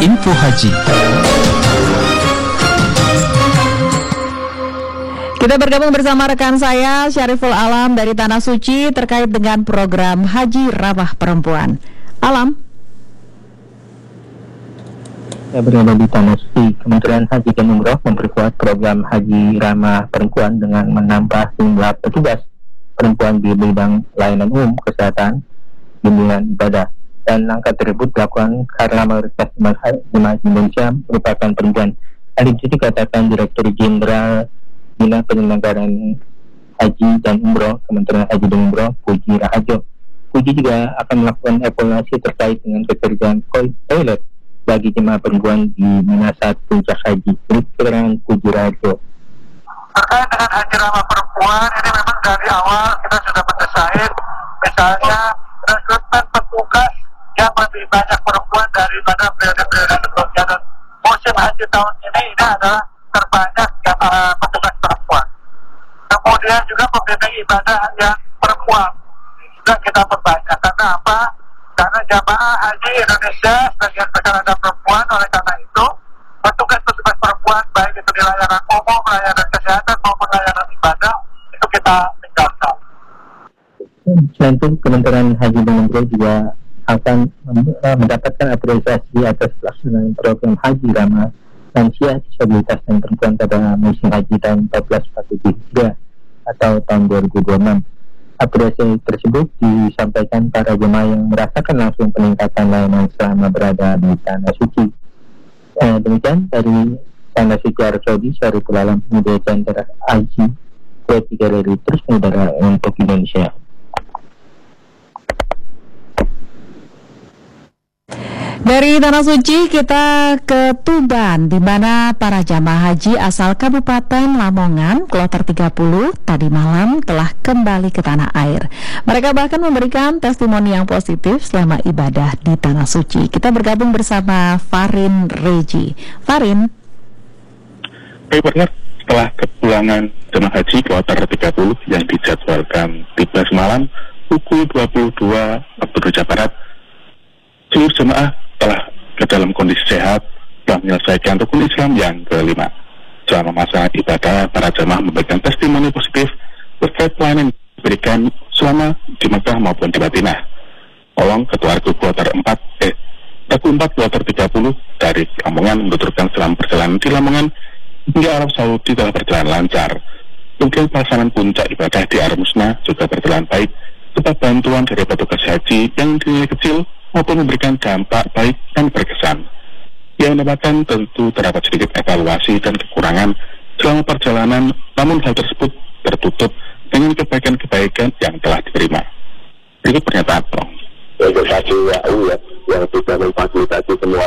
Info Haji. Kita bergabung bersama rekan saya Syariful Alam dari Tanah Suci terkait dengan program Haji Ramah Perempuan. Alam. Saya berada di Tanah Suci. Kementerian Haji dan Umroh memperkuat program Haji Ramah Perempuan dengan menambah jumlah petugas perempuan di bidang layanan umum, kesehatan, bimbingan ibadah. Dan langkah tersebut dilakukan karena mayoritas jemaah Indonesia merupakan perempuan. Hal itu dikatakan Direktur Jenderal Bina Penyelenggaraan Haji dan Umroh Kementerian Haji dan Umroh, Puji Raharjo. Puji juga akan melakukan evaluasi terkait dengan ketersediaan toilet bagi jemaah perempuan di masa puncak haji. Ini keterangan Puji Raharjo. Terkait dengan Haji Ramah Perempuan, ini memang dari awal kita sudah mendesain, misalnya rekrutmen petugas yang lebih banyak perempuan daripada periode-periode sebelumnya. Dan musim haji tahun ini adalah terbanyak petugas perempuan. Kemudian juga pembimbing ibadah yang perempuan juga kita perbanyak. Karena apa? Karena jamaah haji Indonesia sebagian besar ada perempuan. Oleh karena itu petugas-petugas perempuan baik itu di layanan umum, layanan kesehatan maupun layanan ibadah itu kita tingkatkan. Selain itu Kementerian Haji dan Umroh juga akan mendapatkan apresiasi atas pelaksanaan program Haji Ramah Lansia, Disabilitas dan Perempuan pada musim haji tahun 1443 atau tahun 2026. Apresiasi tersebut disampaikan para jemaah yang merasakan langsung peningkatan layanan selama berada di Tanah Suci. Demikian dari Tanah Suci Arab Saudi, Syariful Alam, Media Center Haji, 3 dari terus mengudara untuk Indonesia. Dari Tanah Suci kita ke Tuban, di mana para jamaah haji asal Kabupaten Lamongan, Kloter 30, tadi malam telah kembali ke tanah air. Mereka bahkan memberikan testimoni yang positif selama ibadah di Tanah Suci. Kita bergabung bersama Farin Reji. Farin. Baik partner, setelah kepulangan jemaah haji Kloter 30 yang dijadwalkan tiba semalam pukul 22 waktu Indonesia Barat, seluruh jemaah telah ke dalam kondisi sehat, telah menyelesaikan rukun Islam yang kelima. Selama masa ibadah, para jemaah memberikan testimoni positif terkait pelayanan yang diberikan selama di Mekah maupun di Madinah. Olong Ketua Regu Kloter 4 Kloter 30 dari Lamongan menuturkan selama perjalanan di Lamongan hingga Arab Saudi telah berjalan lancar. Kemudian pelaksanaan puncak ibadah di Armusna juga berjalan baik, sebab bantuan dari petugas haji yang dinilai kecil maupun memberikan dampak baik dan berkesan. Yang mendapatkan tentu terdapat sedikit evaluasi dan kekurangan selama perjalanan, namun hal tersebut tertutup dengan kebaikan-kebaikan yang telah diterima. Berikut pernyataan Bang. Yang sudah memfasilitasi semua